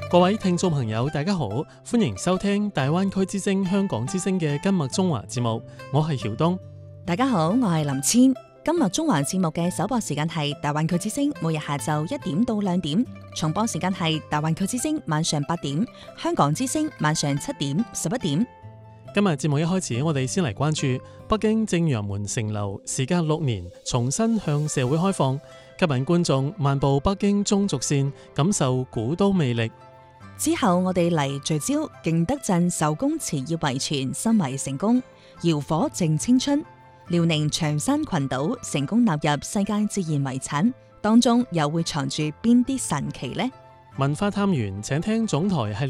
各位聽眾朋友，大家好，歡迎收聽大灣區之聲香港之聲嘅今日中華節目，我係曉東。 大家好，我係林千。今日中華節目嘅首播時間係大灣區之聲，每日下晝1點到2點；重播時間係大灣區之聲晚上8點，香港之聲晚上7點、11點。 今日節目一開始，我哋先嚟關注北京正陽門城樓時隔6年重新向社會開放，吸引觀眾漫步北京中軸線，感受古都魅力。 之後我哋嚟聚焦景德鎮手工瓷業遺傳申遺成功，窯火正青春。遼寧長山群島成功納入世界自然遺產，當中又會藏住邊啲神奇呢？ 文化探員請聽總台系